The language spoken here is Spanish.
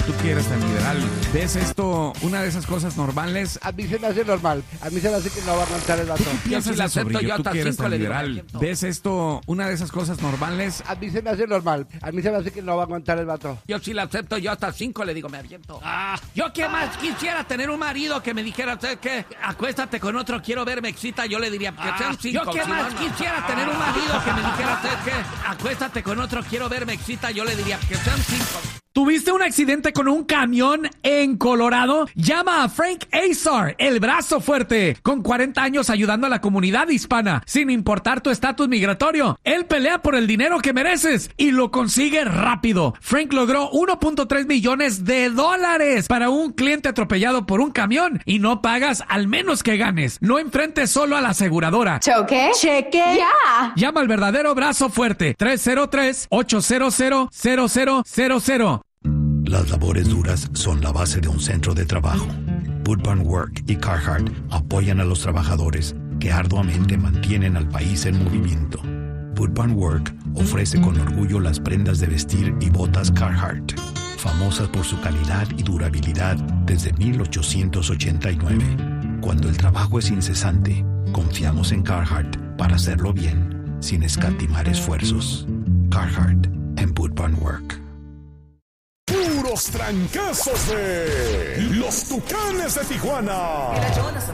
tú que eres tan liberal, ¿ves esto una de esas cosas normales? A mí se me hace normal. A mí se me hace que no va a aguantar el vato. ¿Tú qué piensas de eso, Brillo? Tú que eres tan liberal, aviento. ¿ves esto una de esas cosas normales? A mí se me hace normal. A mí se me hace que no va a aguantar el vato. Yo sí la acepto, yo hasta 5 le digo, me aviento. Yo qué más quisiera tener un marido que me dijera, ¿sabes qué? Acuéstate con otro, quiero ver, me excita. Yo le diría, que sean 5. Yo qué más quisiera tener un marido que me dijera, ¿sabes qué? Acuéstate con otro, quiero ver, me excita. Yo le diría, que sean 5. ¿Tuviste un accidente con un camión en Colorado? Llama a Frank Azar, el brazo fuerte, con 40 años ayudando a la comunidad hispana, sin importar tu estatus migratorio. Él pelea por el dinero que mereces y lo consigue rápido. Frank logró $1.3 millones para un cliente atropellado por un camión y no pagas al menos que ganes. No enfrentes solo a la aseguradora. ¿Choque? ¡Cheque! ¡Ya! Llama al verdadero brazo fuerte, 303-800-0000. Las labores duras son la base de un centro de trabajo. Boot Barn Work y Carhartt apoyan a los trabajadores que arduamente mantienen al país en movimiento. Boot Barn Work ofrece con orgullo las prendas de vestir y botas Carhartt, famosas por su calidad y durabilidad desde 1889. Cuando el trabajo es incesante, confiamos en Carhartt para hacerlo bien, sin escatimar esfuerzos. Carhartt en Boot Barn Work. Puros trancazos de los Tucanes de Tijuana.